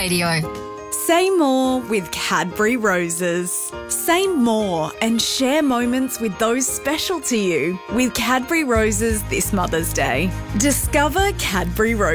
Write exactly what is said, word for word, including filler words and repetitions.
Radio. Say more with Cadbury Roses. Say more and share moments with those special to you with Cadbury Roses this Mother's Day. Discover Cadbury Roses.